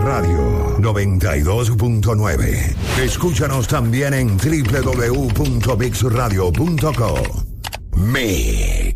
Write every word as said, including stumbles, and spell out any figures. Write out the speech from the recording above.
Radio noventa y dos punto nueve. Escúchanos también en doble u doble u doble u punto mix radio punto co. Mix.